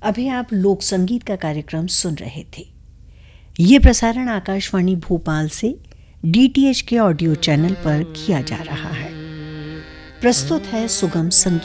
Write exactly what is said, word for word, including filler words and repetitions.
अभी आप लोक संगीत का कार्यक्रम सुन रहे थे। ये प्रसारण आकाशवाणी भोपाल से डीटीएच के ऑडियो चैनल पर किया जा रहा है। प्रस्तुत है सुगम संगीत।